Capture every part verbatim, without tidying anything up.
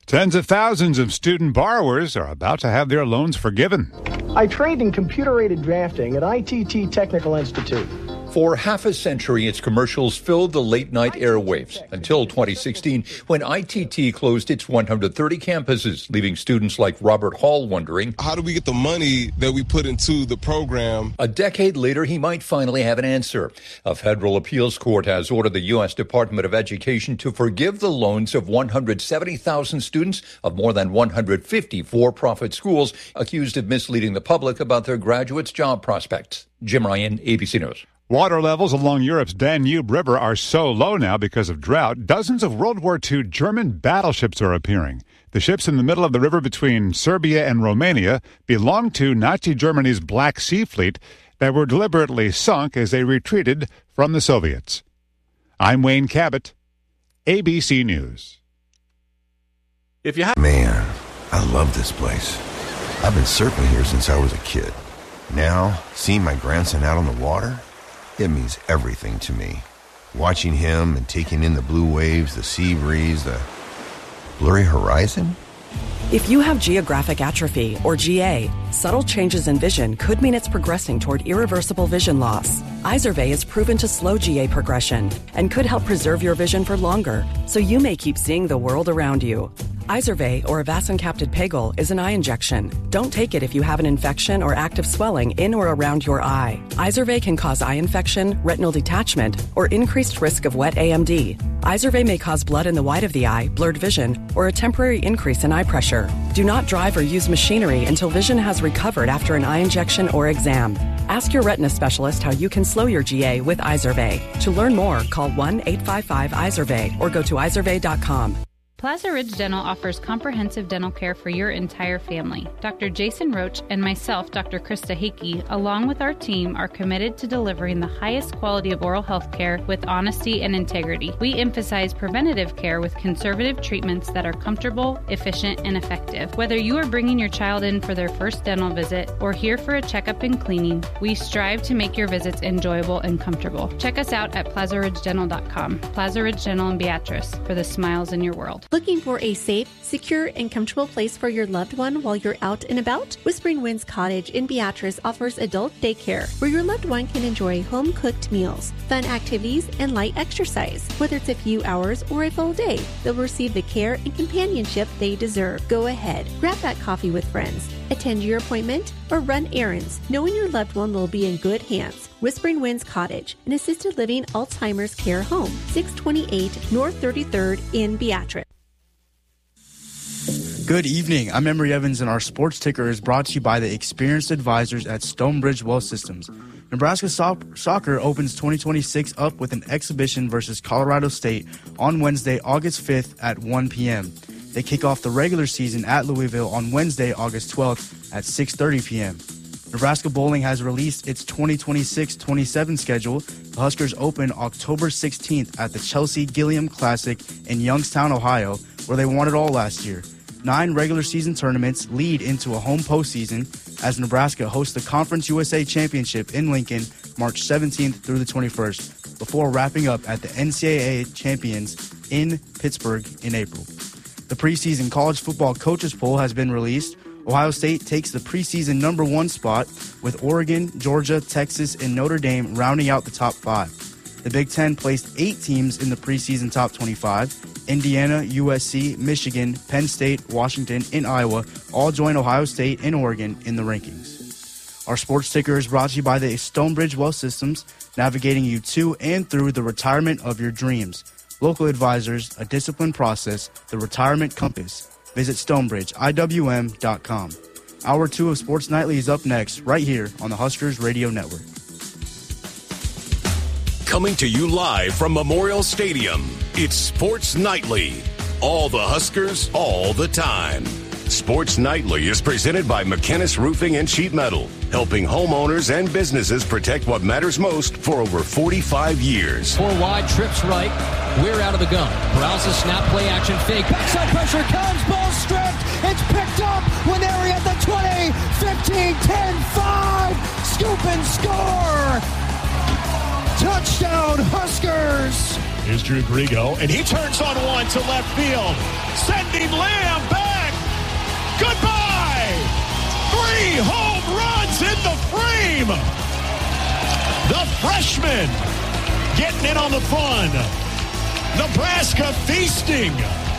Tens of thousands of student borrowers are about to have their loans forgiven. I trained in computer-aided drafting at I T T Technical Institute. For half a century, its commercials filled the late-night airwaves until twenty sixteen, when I T T closed its one hundred thirty campuses, leaving students like Robert Hall wondering, how do we get the money that we put into the program? A decade later, he might finally have an answer. A federal appeals court has ordered the U S Department of Education to forgive the loans of one hundred seventy thousand students of more than one hundred fifty for-profit schools accused of misleading the public about their graduates' job prospects. Jim Ryan, A B C News. Water levels along Europe's Danube River are so low now because of drought, dozens of World War Two German battleships are appearing. The ships in the middle of the river between Serbia and Romania belonged to Nazi Germany's Black Sea Fleet that were deliberately sunk as they retreated from the Soviets. I'm Wayne Cabot, A B C News. If you have- Man, I love this place. I've been surfing here since I was a kid. Now, seeing my grandson out on the water, it means everything to me. Watching him and taking in the blue waves, the sea breeze, the blurry horizon. If you have geographic atrophy, or G A, subtle changes in vision could mean it's progressing toward irreversible vision loss. Izervay is proven to slow G A progression and could help preserve your vision for longer, so you may keep seeing the world around you. Izervay, or avacincaptad pegol, is an eye injection. Don't take it if you have an infection or active swelling in or around your eye. Izervay can cause eye infection, retinal detachment, or increased risk of wet A M D. Izervay may cause blood in the white of the eye, blurred vision, or a temporary increase in eye pressure. Do not drive or use machinery until vision has recovered after an eye injection or exam. Ask your retina specialist how you can slow your G A with Izervay. To learn more, call one eight five five Izervay or go to izervay dot com. Plaza Ridge Dental offers comprehensive dental care for your entire family. Doctor Jason Roach and myself, Doctor Krista Hickey, along with our team, are committed to delivering the highest quality of oral health care with honesty and integrity. We emphasize preventative care with conservative treatments that are comfortable, efficient, and effective. Whether you are bringing your child in for their first dental visit or here for a checkup and cleaning, we strive to make your visits enjoyable and comfortable. Check us out at plaza ridge dental dot com. Plaza Ridge Dental in Beatrice, for the smiles in your world. Looking for a safe, secure, and comfortable place for your loved one while you're out and about? Whispering Winds Cottage in Beatrice offers adult daycare where your loved one can enjoy home-cooked meals, fun activities, and light exercise. Whether it's a few hours or a full day, they'll receive the care and companionship they deserve. Go ahead, grab that coffee with friends, attend your appointment, or run errands, knowing your loved one will be in good hands. Whispering Winds Cottage, an assisted living Alzheimer's care home, six twenty-eight North thirty-third in Beatrice. Good evening. I'm Emery Evans, and our sports ticker is brought to you by the experienced advisors at Stonebridge Wealth Systems. Nebraska so- Soccer opens twenty twenty-six up with an exhibition versus Colorado State on Wednesday, August fifth at one p.m. They kick off the regular season at Louisville on Wednesday, August twelfth at six thirty p.m. Nebraska Bowling has released its twenty twenty-six twenty-seven schedule. The Huskers open October sixteenth at the Chelsea Gilliam Classic in Youngstown, Ohio, where they won it all last year. Nine regular season tournaments lead into a home postseason as Nebraska hosts the Conference U S A Championship in Lincoln March seventeenth through the twenty-first, before wrapping up at the N C double A Champions in Pittsburgh in April. The preseason college football coaches poll has been released. Ohio State takes the preseason number one spot, with Oregon, Georgia, Texas, and Notre Dame rounding out the top five. The Big Ten placed eight teams in the preseason top twenty-five. Indiana, U S C, Michigan, Penn State, Washington, and Iowa all join Ohio State and Oregon in the rankings. Our sports ticker is brought to you by the Stonebridge Wealth Systems, navigating you to and through the retirement of your dreams. Local advisors, a disciplined process, the retirement compass. Visit stonebridge I W M dot com. Hour two of Sports Nightly is up next, right here on the Huskers Radio Network. Coming to you live from Memorial Stadium, it's Sports Nightly. All the Huskers, all the time. Sports Nightly is presented by McKinnis Roofing and Sheet Metal, helping homeowners and businesses protect what matters most for over forty-five years. Four wide, trips right. We're out of the gun. Browses snap, play action, fake. Backside pressure comes, ball stripped. It's picked up. Winery at the twenty, fifteen, ten, five. Scoop and score. Touchdown, Huskers. Here's Drew Grigo, and he turns on one to left field. Sending Lamb Richmond getting in on the fun. Nebraska feasting.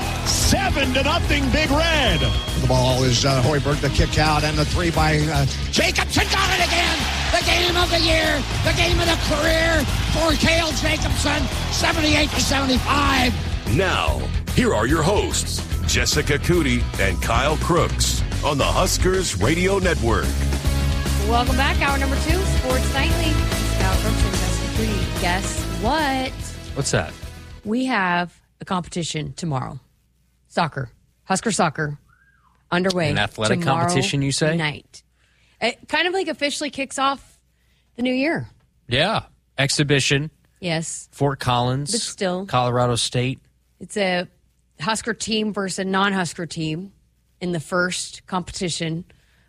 Seven to nothing, Big Red. The ball is uh, Hoiberg, the kick out, and the three by uh, Jacobson. Got it again. The game of the year. The game of the career for Cale Jacobson. seventy-eight to seventy-five. Now, here are your hosts, Jessica Cootie and Kyle Crooks on the Huskers Radio Network. Welcome back. Hour number two, Sports Nightly. Kyle Crooks and Jessica Cootie. Guess what? What's that? We have a competition tomorrow. Soccer. Husker soccer. Underway. An athletic competition, you say? Night. It kind of like officially kicks off the new year. Yeah. Exhibition. Yes. Fort Collins. But still. Colorado State. It's a Husker team versus a non-Husker team in the first competition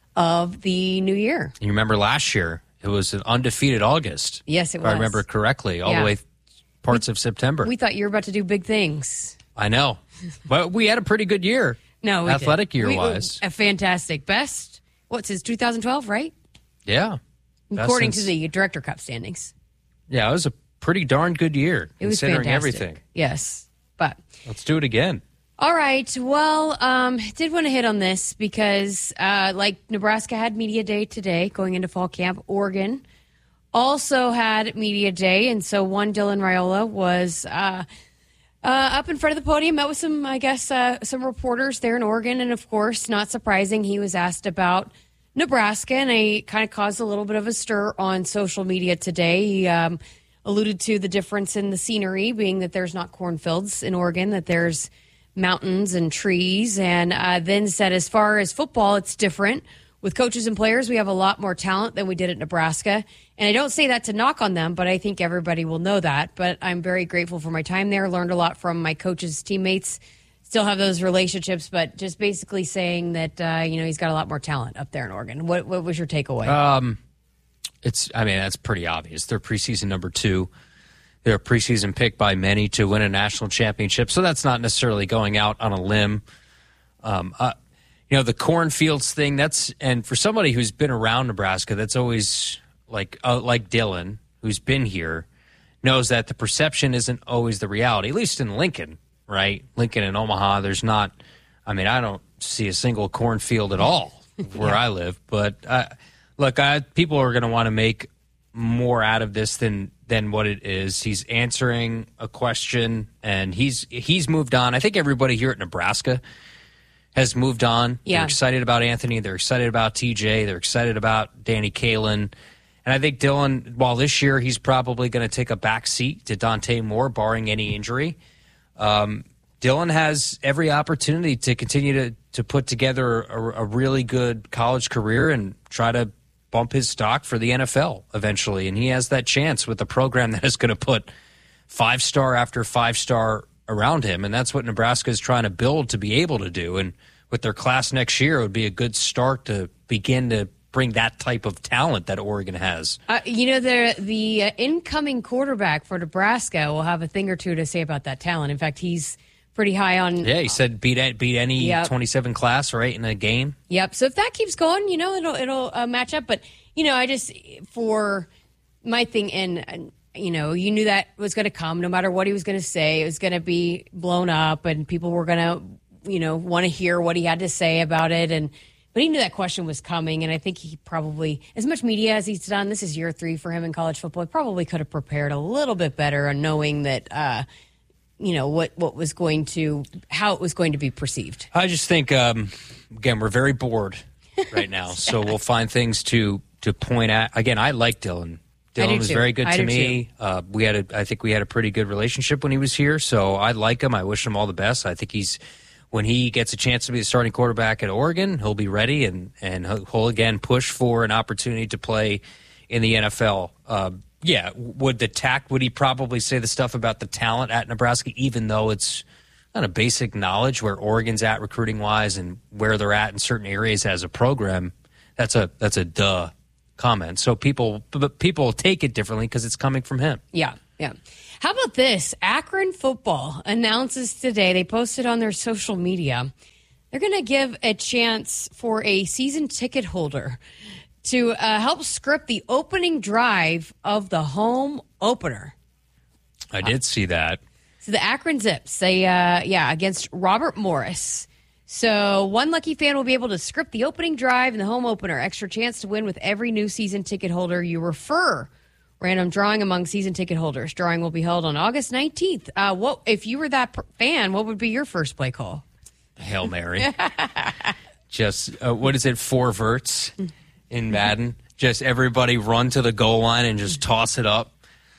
of the new year. You remember last year, it was an undefeated August. Yes, it if was. I remember correctly, all Yeah. the way parts we, of September. We thought you were about to do big things. I know. But we had a pretty good year. No, we athletic did. year-wise. We, a fantastic. Best, what's his, two thousand twelve, right? Yeah. According since, to the Director Cup standings. Yeah, it was a pretty darn good year, It was considering fantastic. everything. Yes. But let's do it again. All right. Well, um, did want to hit on this because, uh, like Nebraska had Media Day today going into fall camp. Oregon also had Media Day, and so one Dylan Raiola was uh, uh, up in front of the podium, met with some, I guess, uh, some reporters there in Oregon, and of course, not surprising, he was asked about Nebraska, and it kind of caused a little bit of a stir on social media today. He um, alluded to the difference in the scenery, being that there's not cornfields in Oregon, that there's mountains and trees, and uh, then said as far as football, it's different. With coaches and players, we have a lot more talent than we did at Nebraska. And I don't say that to knock on them, but I think everybody will know that. But I'm very grateful for my time there, learned a lot from my coaches' teammates, still have those relationships, but just basically saying that, uh, you know, he's got a lot more talent up there in Oregon. What, what was your takeaway? Um, it's, I mean, that's pretty obvious. They're preseason number two. They're a preseason pick by many to win a national championship, so that's not necessarily going out on a limb. Um, uh, you know, the cornfields thing, that's, and for somebody who's been around Nebraska, that's always like, uh, like Dylan, who's been here, knows that the perception isn't always the reality, at least in Lincoln, right? Lincoln and Omaha, there's not, I mean, I don't see a single cornfield at all where yeah. I live, but uh, look, I, people are going to want to make more out of this than than what it is. He's answering a question, and he's he's moved on. I think everybody here at Nebraska has moved on. Yeah. They're excited about Anthony. They're excited about T J. They're excited about Danny Kaelin. And I think Dylan, while this year he's probably going to take a back seat to Dante Moore, barring any injury, um, Dylan has every opportunity to continue to, to put together a, a really good college career and try to bump his stock for the N F L eventually. And he has that chance with a program that is going to put five-star after five-star around him. And that's what Nebraska is trying to build to be able to do. And with their class next year, it would be a good start to begin to bring that type of talent that Oregon has. Uh, you know, the the uh, incoming quarterback for Nebraska will have a thing or two to say about that talent. In fact, he's pretty high on. Yeah, he said beat beat any yep. twenty-seven class, right, in a game. Yep. So if that keeps going, you know, it'll it'll uh, match up. But you know, I just for my thing, and you know, you knew that was going to come, no matter what he was going to say. It was going to be blown up, and people were going to, you know, want to hear what he had to say about it. And but he knew that question was coming, and I think he probably, as much media as he's done, this is year three for him in college football. He probably could have prepared a little bit better on knowing that. Uh, you know, what, what was going to, how it was going to be perceived. I just think, um, again, we're very bored right now. So we'll find things to, to point at. Again, I like Dylan. Dylan was too. very good I to do me. Uh, we had a, I think we had a pretty good relationship when he was here. So I like him. I wish him all the best. I think he's, when he gets a chance to be the starting quarterback at Oregon, he'll be ready and, and he'll, he'll again push for an opportunity to play in the N F L. Uh, Yeah, would the tact, would he probably say the stuff about the talent at Nebraska, even though it's kind of basic knowledge where Oregon's at recruiting-wise and where they're at in certain areas as a program? That's a that's a duh comment. So people but people take it differently because it's coming from him. Yeah, yeah. How about this? Akron football announces today, they posted on their social media, they're going to give a chance for a season ticket holder to uh, help script the opening drive of the home opener. I did see that. So the Akron Zips, they, uh, yeah, against Robert Morris. So one lucky fan will be able to script the opening drive and the home opener. Extra chance to win with every new season ticket holder you refer. Random drawing among season ticket holders. Drawing will be held on August nineteenth. Uh, what if you were that per- fan, what would be your first play call? Hail Mary. Just, uh, what is it, four verts in Madden? Just everybody run to the goal line and just toss it up.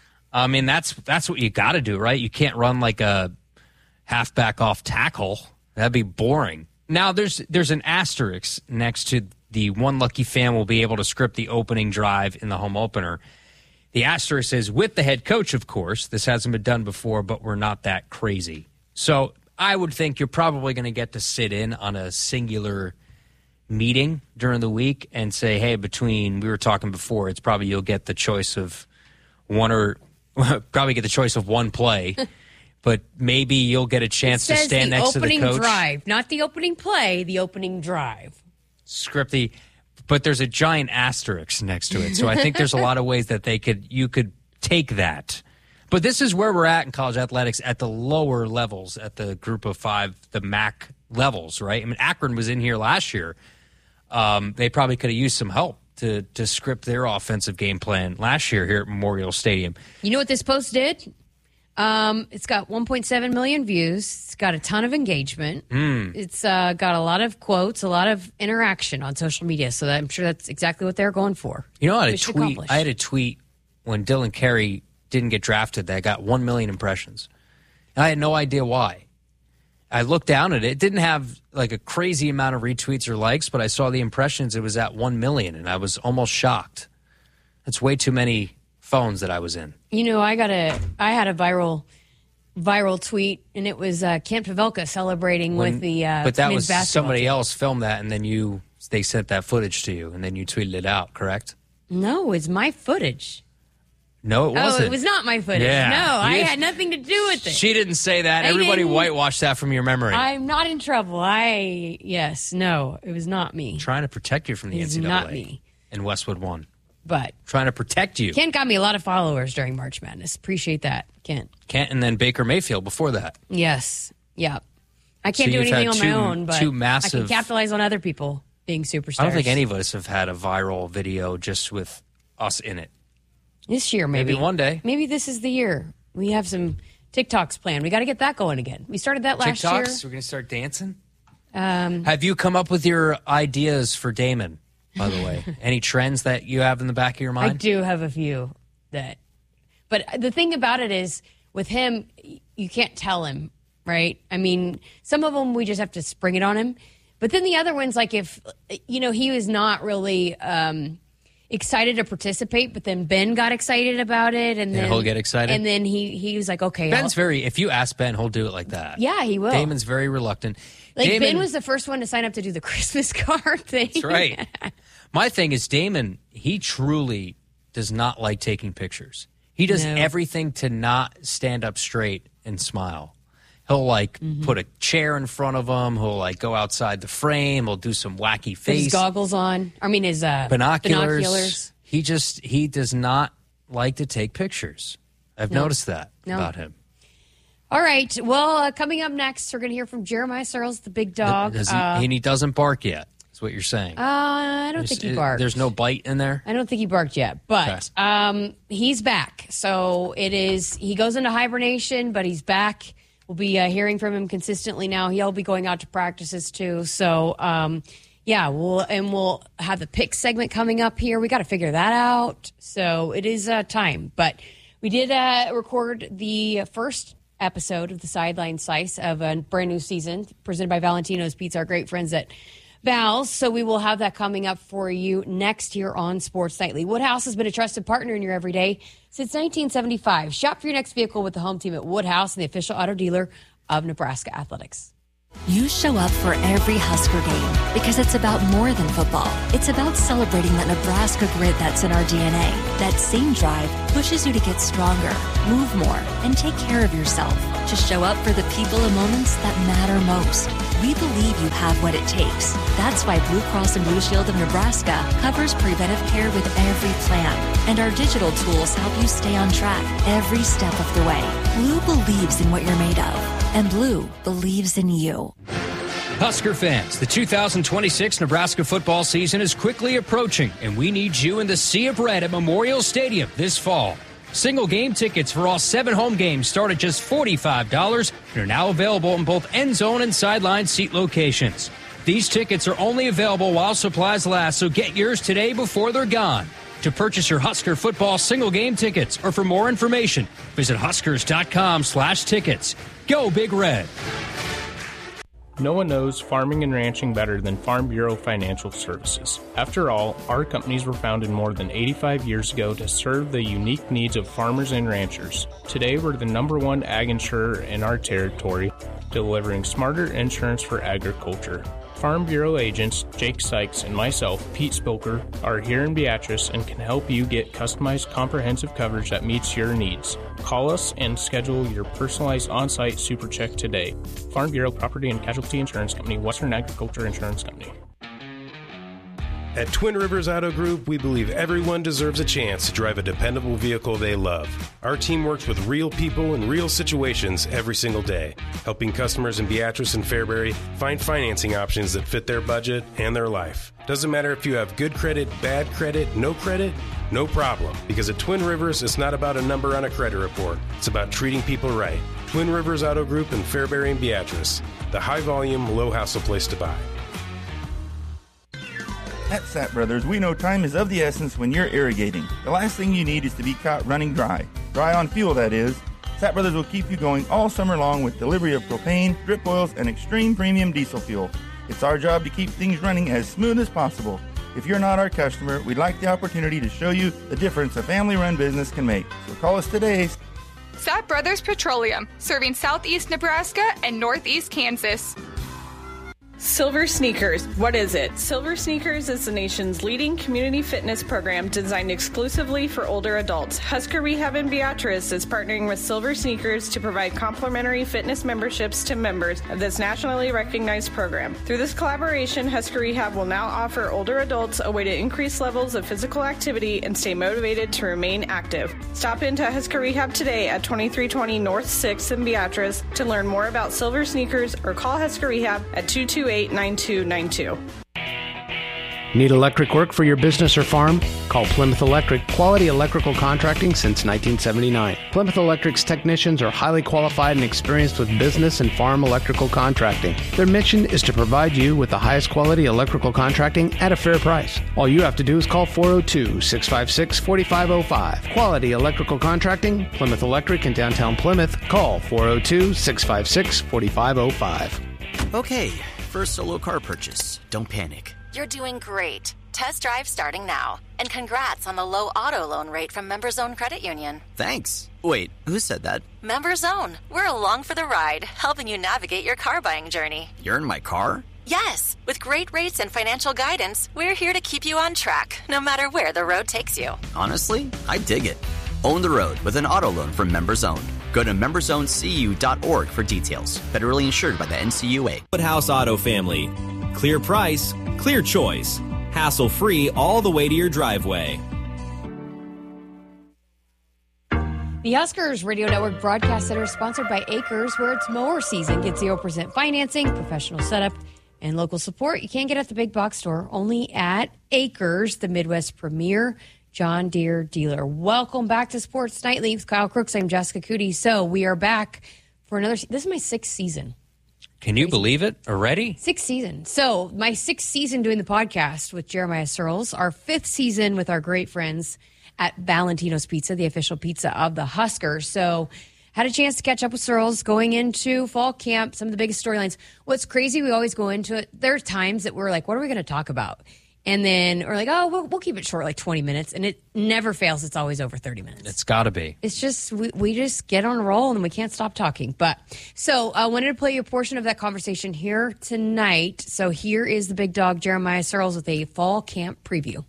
I mean, that's that's what you got to do, right? You can't run like a halfback off tackle. That'd be boring. Now, there's there's an asterisk next to the one lucky fan will be able to script the opening drive in the home opener. The asterisk is with the head coach, of course. This hasn't been done before, but we're not that crazy. So I would think you're probably going to get to sit in on a singular meeting during the week and say, hey, between, we were talking before, it's probably you'll get the choice of one or probably get the choice of one play, but maybe you'll get a chance to stand next to the coach. The opening drive, not the opening play, the opening drive. Script the, but there's a giant asterisk next to it. So I think there's a lot of ways that they could, you could take that. But this is where we're at in college athletics at the lower levels, at the group of five, the M A C levels, right? I mean, Akron was in here last year. Um, they probably could have used some help to to script their offensive game plan last year here at Memorial Stadium. You know what this post did? Um, it's got one point seven million views. It's got a ton of engagement. Mm. It's uh, got a lot of quotes, a lot of interaction on social media. So that, I'm sure that's exactly what they're going for. You know, I had a Mission tweet. accomplished. I had a tweet when Dylan Carey didn't get drafted that got one million impressions, and I had no idea why. I looked down at it. It didn't have like a crazy amount of retweets or likes, but I saw the impressions. It was at one million, and I was almost shocked. That's way too many phones that I was in. You know, I got a, I had a viral, viral tweet, and it was uh, Kent Pavelka celebrating When- with the uh, but that men's was basketball somebody team. else filmed that, and then you they sent that footage to you, and then you tweeted it out. Correct? No, it's my footage. No, it wasn't. Oh, it was not my footage. Yeah. No, I You- had nothing to do with it. She didn't say that. I Everybody didn't. whitewashed that from your memory. I'm not in trouble. I yes, no, it was not me. Trying to protect you from the It's N C double A. not me. And Westwood won. But Trying to protect you. Kent got me a lot of followers during March Madness. Appreciate that, Kent. Kent and then Baker Mayfield before that. Yes, yeah. I can't So do you've anything had on two- my own, but two I massive- can capitalize on other people being superstars. I don't think any of us have had a viral video just with us in it. This year, maybe. Maybe one day. Maybe this is the year. We have some TikToks planned. We got to get that going again. We started that last TikToks? year. We're going to start dancing? Um, Have you come up with your ideas for Damon, by the way? Any trends that you have in the back of your I mind? do have a few that, but the thing about it is with him, you can't tell him, right? I mean, some of them we just have to spring it on him, but then the other ones, like if you know he was not really um, excited to participate, but then Ben got excited about it, and Yeah, then he'll get excited? and then he he was like, okay, Ben's I'll- very, if you ask Ben, he'll do it like that. yeah, he will. Damon's very reluctant. like Damon, Ben was the first one to sign up to do the Christmas card thing. That's right. My thing is Damon, he truly does not like taking pictures. He does No. everything to not stand up straight and smile. He'll like Mm-hmm. put a chair in front of him. He'll like go outside the frame. He'll do some wacky Put his face goggles on. I mean, his uh, binoculars. binoculars. He just he does not like to take pictures. I've No. noticed that No. about him. All right. Well, uh, coming up next, we're going to hear from Jeremiah Searles, the big dog. Does he, uh, and he doesn't bark yet. Is what you're saying? uh, I don't think he barked. There's no bite in there. I don't think he barked yet, but um, he's back. So it is. He goes into hibernation, but he's back. We'll be uh, hearing from him consistently now. He'll be going out to practices too. So um, yeah, we'll and we'll have the pick segment coming up here. We got to figure that out. So it is uh, time, but we did uh, record the first episode of the Sideline Slice of a brand new season presented by Valentino's Pizza, our great friends at Val's. So we will have that coming up for you next year on Sports Nightly. Woodhouse has been a trusted partner in your everyday since nineteen seventy-five. Shop for your next vehicle with the home team at Woodhouse and the official auto dealer of Nebraska Athletics. You show up for every Husker game because it's about more than football. It's about celebrating that Nebraska grit that's in our D N A. That same drive pushes you to get stronger, move more, and take care of yourself. To show up for the people and moments that matter most. We believe you have what it takes. That's why Blue Cross and Blue Shield of Nebraska covers preventive care with every plan. And our digital tools help you stay on track every step of the way. Blue believes in what you're made of. And Blue believes in you. Husker fans, the two thousand twenty-six Nebraska football season is quickly approaching, and we need you in the Sea of Red at Memorial Stadium this fall. Single game tickets for all seven home games start at just forty-five dollars and are now available in both end zone and sideline seat locations. These tickets are only available while supplies last, so get yours today before they're gone. To purchase your Husker football single game tickets or for more information, visit huskers.com slash tickets. Go Big Red. No one knows farming and ranching better than Farm Bureau Financial Services. After all, our companies were founded more than eighty-five years ago to serve the unique needs of farmers and ranchers. Today, we're the number one ag insurer in our territory, delivering smarter insurance for agriculture. Farm Bureau agents Jake Sykes and myself, Pete Spilker, are here in Beatrice and can help you get customized comprehensive coverage that meets your needs. Call us and schedule your personalized on-site super check today. Farm Bureau Property and Casualty Insurance Company, Western Agriculture Insurance Company. At Twin Rivers Auto Group, we believe everyone deserves a chance to drive a dependable vehicle they love. Our team works with real people in real situations every single day, helping customers in Beatrice and Fairbury find financing options that fit their budget and their life. Doesn't matter if you have good credit, bad credit, no credit, no problem. Because at Twin Rivers, it's not about a number on a credit report. It's about treating people right. Twin Rivers Auto Group in Fairbury and Beatrice, the high-volume, low-hassle place to buy. At Sapp Brothers, we know time is of the essence when you're irrigating. The last thing you need is to be caught running dry. Dry on fuel, that is. Sapp Brothers will keep you going all summer long with delivery of propane, drip oils, and extreme premium diesel fuel. It's our job to keep things running as smooth as possible. If you're not our customer, we'd like the opportunity to show you the difference a family-run business can make. So call us today. Sapp Brothers Petroleum, serving southeast Nebraska and northeast Kansas. Silver Sneakers. What is it? Silver Sneakers is the nation's leading community fitness program designed exclusively for older adults. Husker Rehab in Beatrice is partnering with Silver Sneakers to provide complimentary fitness memberships to members of this nationally recognized program. Through this collaboration, Husker Rehab will now offer older adults a way to increase levels of physical activity and stay motivated to remain active. Stop into Husker Rehab today at twenty-three twenty North sixth in Beatrice to learn more about Silver Sneakers or call Husker Rehab at two two eight nine two nine two. Need electric work for your business or farm? Call Plymouth Electric, quality electrical contracting since nineteen seventy-nine. Plymouth Electric's technicians are highly qualified and experienced with business and farm electrical contracting. Their mission is to provide you with the highest quality electrical contracting at a fair price. All you have to do is call four oh two, six five six, four five oh five. Quality electrical contracting, Plymouth Electric in downtown Plymouth. Call four oh two, six five six, four five oh five. Okay, first solo car purchase. Don't panic. You're doing great. Test drive starting now. And congrats on the low auto loan rate from MemberZone Credit Union. Thanks. Wait, who said that? MemberZone. We're along for the ride, helping you navigate your car buying journey. You're in my car? Yes. With great rates and financial guidance, we're here to keep you on track, no matter where the road takes you. Honestly, I dig it. Own the road with an auto loan from MemberZone. Go to member zone c u dot org for details. Federally insured by the N C U A. Woodhouse Auto Family. Clear price, clear choice. Hassle-free all the way to your driveway. The Huskers Radio Network Broadcast Center is sponsored by Acres, where it's mower season. Get zero percent financing, professional setup, and local support you can't get at the big box store. Only at Acres, the Midwest premier John Deere dealer. Welcome back to Sports Nightly with Kyle Crooks. I'm Jessica Cootie. So we are back for another. This is my sixth season. Can you believe it already? Sixth season. So my sixth season doing the podcast with Jeremiah Searles. Our fifth season with our great friends at Valentino's Pizza, the official pizza of the Huskers. So had a chance to catch up with Searles going into fall camp, some of the biggest storylines. What's crazy, we always go into it. There are times that we're like, what are we going to talk about? And then, or like, oh, we'll, we'll keep it short, like twenty minutes. And it never fails. It's always over thirty minutes. It's got to be. It's just, we, we just get on a roll and we can't stop talking. But so I wanted to play you a portion of that conversation here tonight. So here is the big dog, Jeremiah Sirles, with a fall camp preview.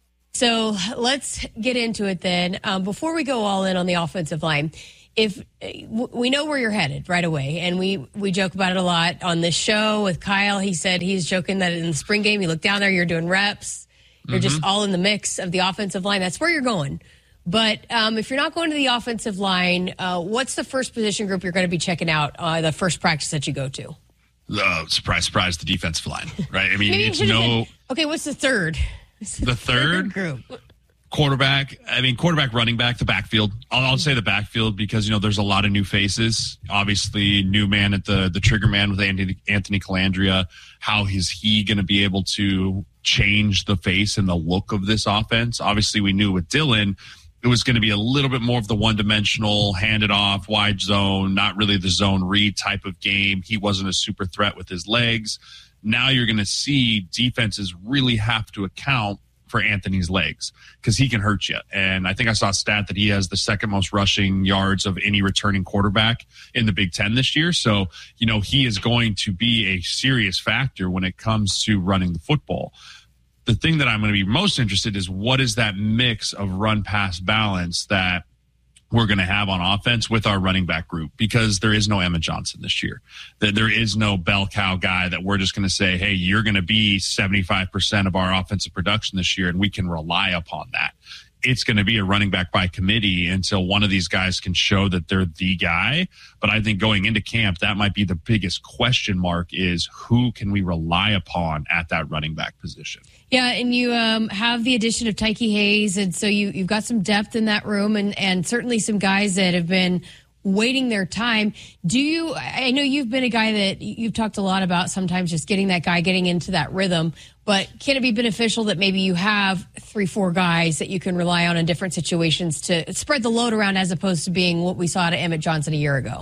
So let's get into it then. Um, before we go all in on the offensive line, if we know where you're headed right away, and we, we joke about it a lot on this show with Kyle. He said he's joking that in the spring game, you look down there, you're doing reps. You're mm-hmm. just all in the mix of the offensive line. That's where you're going. But um, if you're not going to the offensive line, uh, what's the first position group you're going to be checking out uh, the first practice that you go to? Uh, surprise, surprise, the defensive line, right? I mean, Maybe it's no... Said, okay, what's the third? The third? third group. Quarterback, I mean, quarterback, running back, the backfield. I'll, I'll say the backfield because, you know, there's a lot of new faces. Obviously, new man at the, the trigger man with Anthony, Anthony Calandria. How is he going to be able to change the face and the look of this offense? Obviously, we knew with Dylan, it was going to be a little bit more of the one-dimensional, hand it off, wide zone, not really the zone read type of game. He wasn't a super threat with his legs. Now you're going to see defenses really have to account for Anthony's legs because he can hurt you. And I think I saw a stat that he has the second most rushing yards of any returning quarterback in the Big Ten this year. So, you know, he is going to be a serious factor when it comes to running the football. The thing that I'm going to be most interested in is what is that mix of run-pass balance that we're going to have on offense with our running back group, because there is no Emmett Johnson this year. There is no bell cow guy that we're just going to say, hey, you're going to be seventy-five percent of our offensive production this year, and we can rely upon that. It's going to be a running back by committee until one of these guys can show that they're the guy. But I think going into camp, that might be the biggest question mark is who can we rely upon at that running back position? Yeah, and you um, have the addition of Tyke Hayes, and so you, you've got some depth in that room, and, and certainly some guys that have been waiting their time. Do you, I know you've been a guy that you've talked a lot about sometimes just getting that guy getting into that rhythm, but can it be beneficial that maybe you have three, four guys that you can rely on in different situations to spread the load around as opposed to being what we saw to Emmett Johnson a year ago?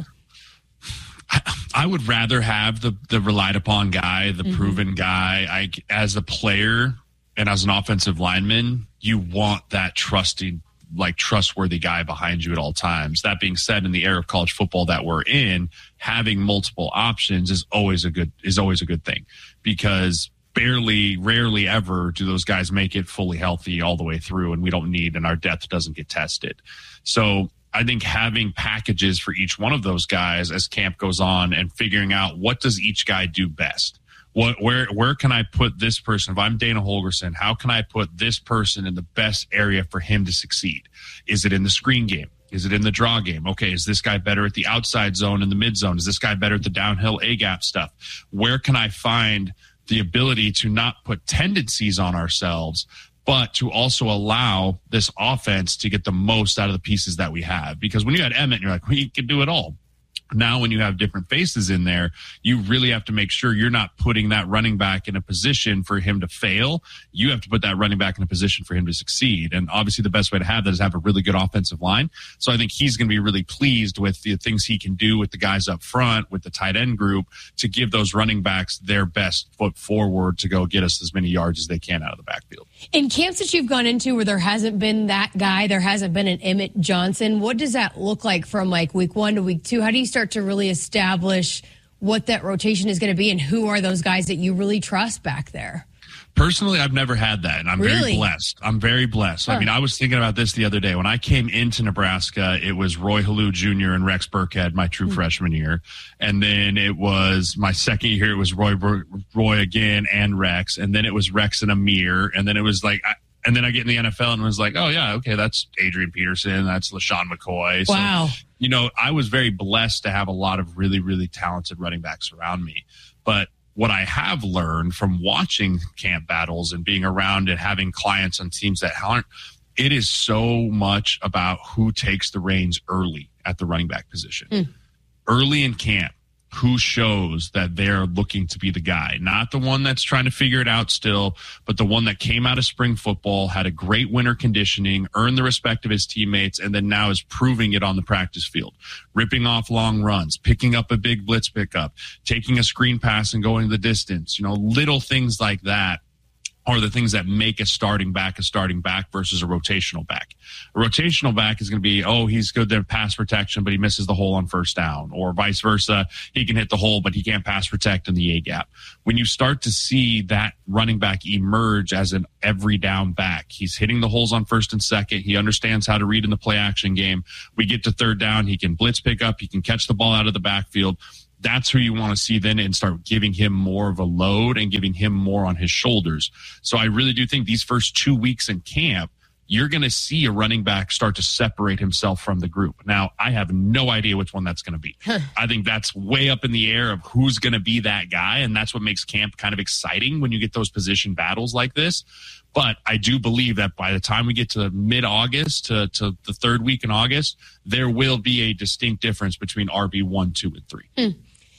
I would rather have the, the relied upon guy, the mm-hmm. proven guy. I, as a player and as an offensive lineman, you want that trusting, like trustworthy guy behind you at all times. That being said, in the era of college football that we're in, having multiple options is always a good, is always a good thing, because barely, rarely ever do those guys make it fully healthy all the way through, and we don't need, and our depth doesn't get tested. So I think having packages for each one of those guys as camp goes on and figuring out what does each guy do best. What, where, where can I put this person? If I'm Dana Holgorsen, how can I put this person in the best area for him to succeed? Is it in the screen game? Is it in the draw game? Okay, is this guy better at the outside zone and the mid zone? Is this guy better at the downhill A-gap stuff? Where can I find the ability to not put tendencies on ourselves, but to also allow this offense to get the most out of the pieces that we have? Because when you had Emmett, you're like, well, he can do it all. Now, when you have different faces in there, you really have to make sure you're not putting that running back in a position for him to fail. You have to put that running back in a position for him to succeed. And obviously the best way to have that is have a really good offensive line. So I think he's going to be really pleased with the things he can do with the guys up front, with the tight end group, to give those running backs their best foot forward to go get us as many yards as they can out of the backfield. In camps that you've gone into where there hasn't been that guy, there hasn't been an Emmett Johnson, what does that look like from like week one to week two? How do you start to really establish what that rotation is going to be, and who are those guys that you really trust back there? Personally, I've never had that, and I'm really? very blessed. I'm very blessed. Huh. I mean, I was thinking about this the other day. When I came into Nebraska, it was Roy Halou Junior and Rex Burkhead my true mm-hmm. freshman year. And then it was my second year, it was Roy Roy again and Rex. And then it was Rex and Amir. And then it was like, I, and then I get in the N F L and was like, oh, yeah, okay, that's Adrian Peterson. That's LaShawn McCoy. Wow. So, you know, I was very blessed to have a lot of really, really talented running backs around me. But what I have learned from watching camp battles and being around and having clients on teams that aren't, it is so much about who takes the reins early at the running back position. Mm. Early in camp, who shows that they're looking to be the guy, not the one that's trying to figure it out still, but the one that came out of spring football, had a great winter conditioning, earned the respect of his teammates, and then now is proving it on the practice field, ripping off long runs, picking up a big blitz pickup, taking a screen pass and going the distance, you know, little things like that are the things that make a starting back a starting back versus a rotational back. A rotational back is going to be, oh, he's good at pass protection, but he misses the hole on first down, or vice versa. He can hit the hole, but he can't pass protect in the A gap. When you start to see that running back emerge as an every down back, he's hitting the holes on first and second. He understands how to read in the play action game. We get to third down. He can blitz pick up. He can catch the ball out of the backfield. That's who you want to see then and start giving him more of a load and giving him more on his shoulders. So I really do think these first two weeks in camp, you're going to see a running back start to separate himself from the group. Now, I have no idea which one that's going to be. I think that's way up in the air of who's going to be that guy, and that's what makes camp kind of exciting when you get those position battles like this. But I do believe that by the time we get to mid-August to, to the third week in August, there will be a distinct difference between R B one, two, and three. Mm.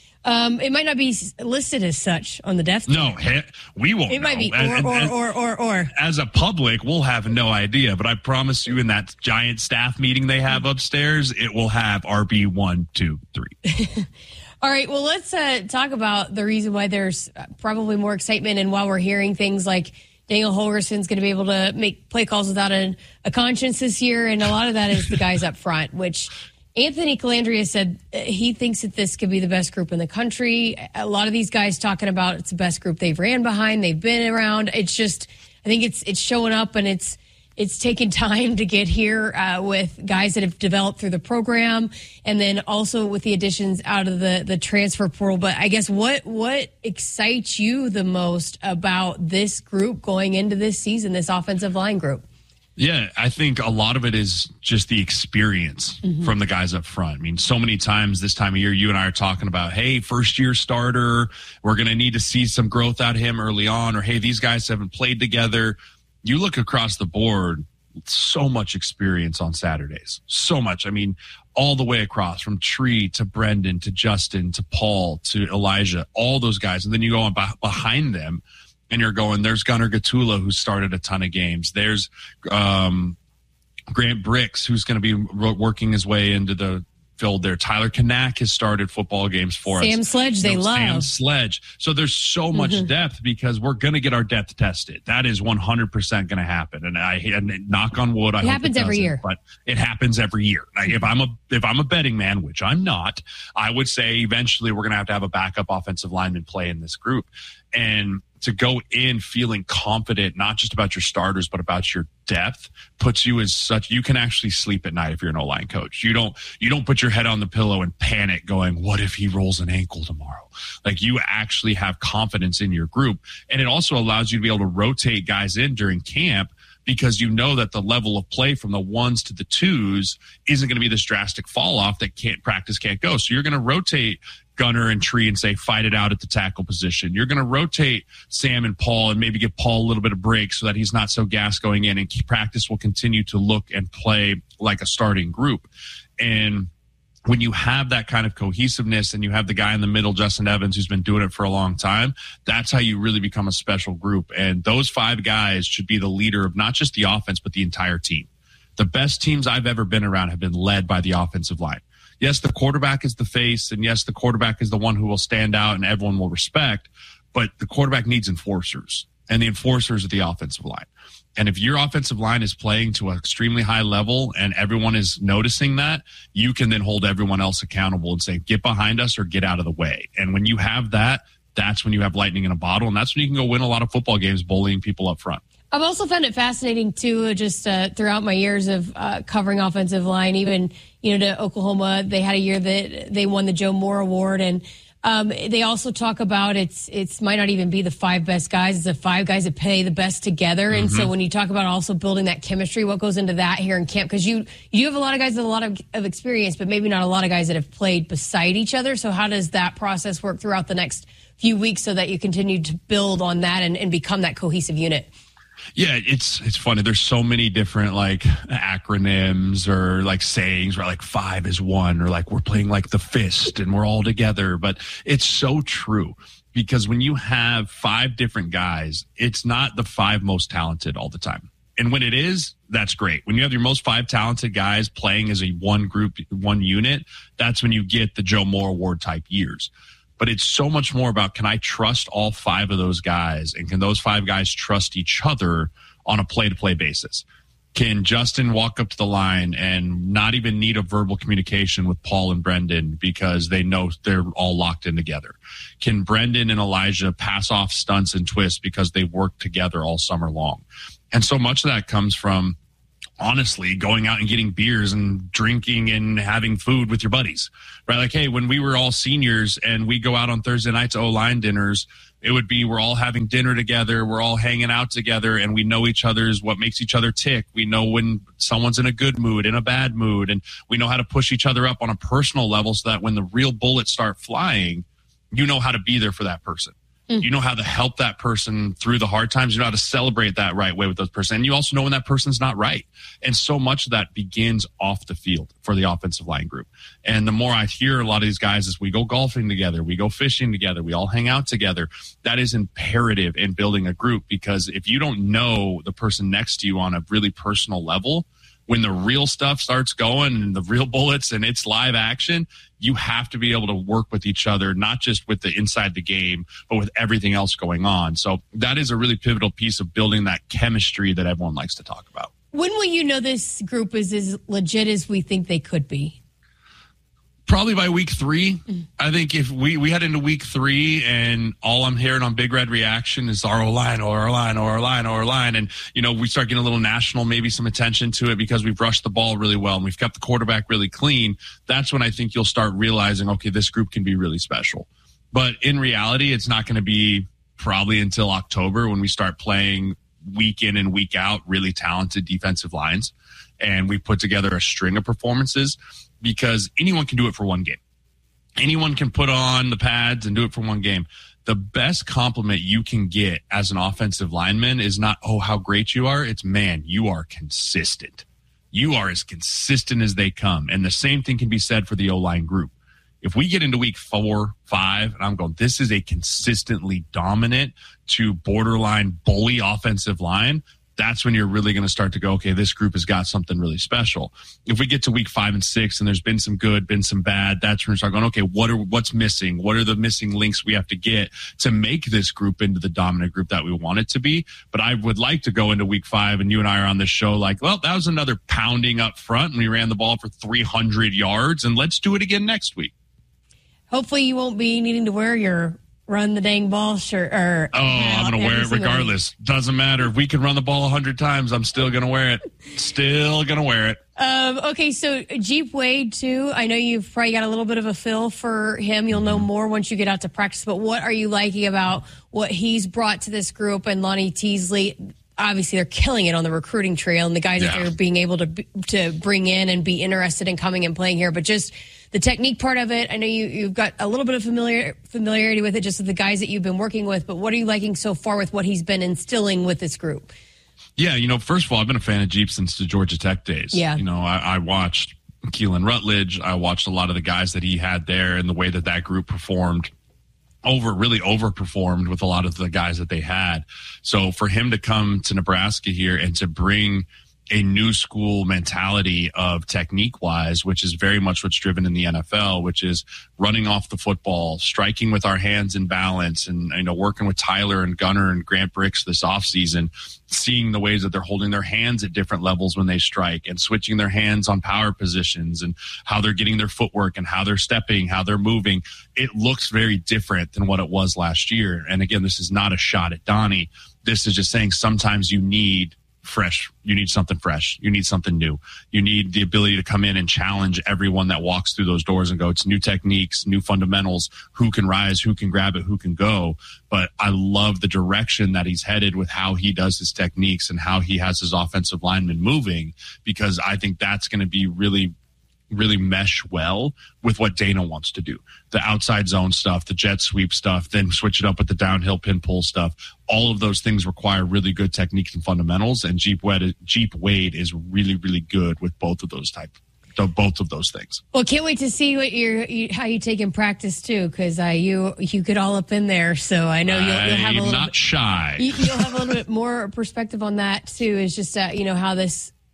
Um, it might not be listed as such on the depth chart. No, he, we won't It know. might be or, And- or, and- or, or, or. As a public, we'll have no idea. But I promise you, in that giant staff meeting they have upstairs, it will have R B one, two, three. All right, well, let's uh, talk about the reason why there's probably more excitement and why we're hearing things like Daniel Holgerson's going to be able to make play calls without a, a conscience this year, and a lot of that is the guys up front, which Anthony Calandria said he thinks that this could be the best group in the country. A lot of these guys talking about it's the best group they've ran behind, they've been around. It's just, I think it's it's showing up, and it's it's taken time to get here uh, with guys that have developed through the program, and then also with the additions out of the, the transfer portal. But I guess what what excites you the most about this group going into this season, this offensive line group? Yeah, I think a lot of it is just the experience Mhm. from the guys up front. I mean, so many times this time of year, you and I are talking about, hey, first year starter, we're going to need to see some growth out of him early on, or hey, these guys haven't played together. You look across the board, so much experience on Saturdays. So much. I mean, all the way across from Tree to Brendan to Justin to Paul to Elijah, all those guys. And then you go on beh- behind them, and you're going, there's Gunnar Gatula, who started a ton of games. There's um, Grant Bricks, who's going to be ro- working his way into the field there. Tyler Kanak has started football games for Sam us. Sledge, they You know, love. Sam Sledge. So there's so much Mhm. depth because we're going to get our depth tested. That is one hundred percent going to happen. And I and knock on wood, I It hope happens every doesn't, year. But it happens every year. Like if I'm a if I'm a betting man, which I'm not, I would say eventually we're going to have to have a backup offensive lineman play in this group. And to go in feeling confident, not just about your starters, but about your depth, puts you as such, you can actually sleep at night if you're an O-line coach. You don't, you don't put your head on the pillow and panic going, what if he rolls an ankle tomorrow? Like, you actually have confidence in your group. And it also allows you to be able to rotate guys in during camp, because you know that the level of play from the ones to the twos isn't going to be this drastic fall off that can't practice, can't go. So you're going to rotate Gunner and Tree and say, fight it out at the tackle position. You're going to rotate Sam and Paul and maybe give Paul a little bit of break so that he's not so gassed going in, and practice will continue to look and play like a starting group. And when you have that kind of cohesiveness and you have the guy in the middle, Justin Evans, who's been doing it for a long time, that's how you really become a special group. And those five guys should be the leader of not just the offense, but the entire team. The best teams I've ever been around have been led by the offensive line. Yes, the quarterback is the face, and yes, the quarterback is the one who will stand out and everyone will respect, but the quarterback needs enforcers, and the enforcers are the offensive line. And if your offensive line is playing to an extremely high level and everyone is noticing that, you can then hold everyone else accountable and say, get behind us or get out of the way. And when you have that, that's when you have lightning in a bottle, and that's when you can go win a lot of football games bullying people up front. I've also found it fascinating, too, just uh, throughout my years of uh, covering offensive line, even, you know, to Oklahoma, they had a year that they won the Joe Moore Award. And um, they also talk about it's it's might not even be the five best guys. It's the five guys that play the best together. And so Mhm. when you talk about also building that chemistry, what goes into that here in camp? Because you, you have a lot of guys with a lot of, of experience, but maybe not a lot of guys that have played beside each other. So how does that process work throughout the next few weeks so that you continue to build on that and, and become that cohesive unit? Yeah, it's it's funny. There's so many different like acronyms or like sayings where like five is one, or like we're playing like the fist and we're all together. But it's so true, because when you have five different guys, it's not the five most talented all the time. And when it is, that's great. When you have your most five talented guys playing as a one group, one unit, that's when you get the Joe Moore Award type years. But it's so much more about, can I trust all five of those guys? And can those five guys trust each other on a play-to-play basis? Can Justin walk up to the line and not even need a verbal communication with Paul and Brendan because they know they're all locked in together? Can Brendan and Elijah pass off stunts and twists because they worked together all summer long? And so much of that comes from, honestly, going out and getting beers and drinking and having food with your buddies, right? Like, hey, when we were all seniors and we go out on Thursday nights, O-line dinners, it would be, we're all having dinner together, we're all hanging out together, and we know each other's, what makes each other tick. We know when someone's in a good mood, in a bad mood, and we know how to push each other up on a personal level so that when the real bullets start flying, you know how to be there for that person. Mm. You know how to help that person through the hard times. You know how to celebrate that right way with those person. And you also know when that person's not right. And so much of that begins off the field for the offensive line group. And the more I hear a lot of these guys is, we go golfing together, we go fishing together, we all hang out together. That is imperative in building a group, because if you don't know the person next to you on a really personal level, when the real stuff starts going and the real bullets and it's live action, you have to be able to work with each other, not just with the inside the game, but with everything else going on. So that is a really pivotal piece of building that chemistry that everyone likes to talk about. When will you know this group is as legit as we think they could be? Probably by week three. Mm. I think if we, we head into week three and all I'm hearing on Big Red Reaction is our line, or our line, or our line, or our line. And, you know, we start getting a little national, maybe some attention to it because we've rushed the ball really well and we've kept the quarterback really clean. That's when I think you'll start realizing, okay, this group can be really special. But in reality, it's not going to be probably until October when we start playing week in and week out really talented defensive lines. And we put together a string of performances, because anyone can do it for one game. Anyone can put on the pads and do it for one game. The best compliment you can get as an offensive lineman is not, oh, how great you are. It's, man, you are consistent. You are as consistent as they come. And the same thing can be said for the O-line group. If we get into week four, five, and I'm going, this is a consistently dominant to borderline bully offensive line, that's when you're really going to start to go, okay, this group has got something really special. If we get to week five and six and there's been some good, been some bad, that's when we start going, okay, what are what's missing? What are the missing links we have to get to make this group into the dominant group that we want it to be? But I would like to go into week five, and you and I are on this show like, well, that was another pounding up front, and we ran the ball for three hundred yards, and let's do it again next week. Hopefully you won't be needing to wear your run the dang ball shirt. Or, oh, I'm going to wear it regardless. Doesn't matter. If we can run the ball a hundred times, I'm still going to wear it. Still going to wear it. Um, okay, so Jeep Wade, too. I know you've probably got a little bit of a feel for him. You'll know more once you get out to practice. But what are you liking about what he's brought to this group? And Lonnie Teasley, obviously, they're killing it on the recruiting trail, and the guys yeah. that they're being able to to bring in and be interested in coming and playing here. But just the technique part of it, I know you, you've got a little bit of familiar, familiarity with it, just with the guys that you've been working with. But what are you liking so far with what he's been instilling with this group? Yeah, you know, first of all, I've been a fan of Jeep since the Georgia Tech days. Yeah. You know, I, I watched Keelan Rutledge. I watched a lot of the guys that he had there and the way that that group performed. Over really overperformed with a lot of the guys that they had. So for him to come to Nebraska here and to bring a new school mentality of technique wise, which is very much what's driven in the N F L, which is running off the football, striking with our hands in balance, and, you know, working with Tyler and Gunner and Grant Bricks this offseason, seeing the ways that they're holding their hands at different levels when they strike and switching their hands on power positions and how they're getting their footwork and how they're stepping, how they're moving. It looks very different than what it was last year. And again, this is not a shot at Donnie. This is just saying sometimes you need fresh. You need something fresh. You need something new. You need the ability to come in and challenge everyone that walks through those doors and go, it's new techniques, new fundamentals, who can rise, who can grab it, who can go. But I love the direction that he's headed with how he does his techniques and how he has his offensive linemen moving, because I think that's going to be really really mesh well with what Dana wants to do. The outside zone stuff, the jet sweep stuff, then switch it up with the downhill pin pull stuff. All of those things require really good techniques and fundamentals, and Jeep Wade, Jeep Wade is really, really good with both of those type, both of those things. Well, can't wait to see what you're, you, how you take in practice too, because uh, you you get all up in there, so I know you'll, you'll have a little not bit, shy. You, you'll have a little bit more perspective on that too. Is just uh, you know how this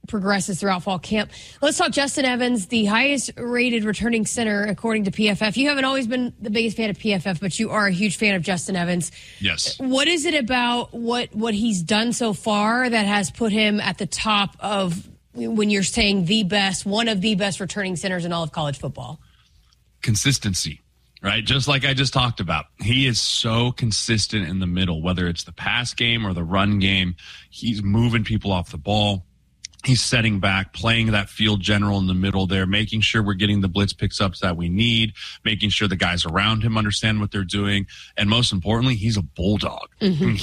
progresses throughout fall camp. Let's talk Justin Evans, the highest rated returning center according to P F F. You haven't always been the biggest fan of P F F, but you are a huge fan of Justin Evans. Yes. What is it about what what he's done so far that has put him at the top of, when you're saying the best, one of the best returning centers in all of college football? Consistency, right? Just like I just talked about. He is so consistent in the middle, whether it's the pass game or the run game. He's moving people off the ball. He's setting back, playing that field general in the middle there, making sure we're getting the blitz picks-ups that we need, making sure the guys around him understand what they're doing. And most importantly, he's a bulldog. Mm-hmm. I mean,